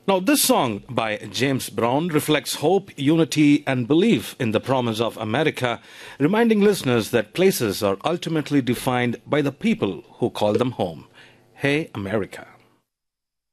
Now, this song by James Brown reflects hope, unity, and belief in the promise of America, reminding listeners that places are ultimately defined by the people who call them home. Hey, America.